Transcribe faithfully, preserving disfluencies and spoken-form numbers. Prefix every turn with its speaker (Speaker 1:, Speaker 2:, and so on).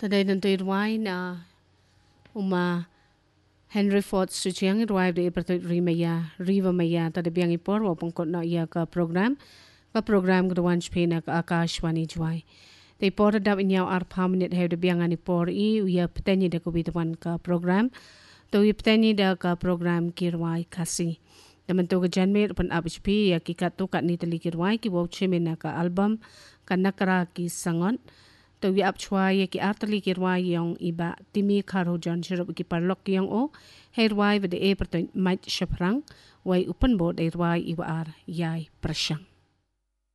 Speaker 1: Tadai dan tu irwai na uma Henry Ford suciang irwai de ipertu rimaya riva maya tada biang ipor wa pungkot na ia ka program ka program gudwan spena ka Akashwani juai. Te por dap inyau ar permanent heu de biang ani por i ia petenyi de kubitwan ka program to i petenyi da ka program kirwai kasi. Daman to janme pan H P ya ki kat to kat ni teli kirwai ki wau chemena ka album ka nakara ki sangon to wi ap chwai ki artali kirwai yang iba timi kharo jan sirup ki parlok yang o herwai vede e perto mait shaprang wai upan bod e rwai iwa ar yai prashang.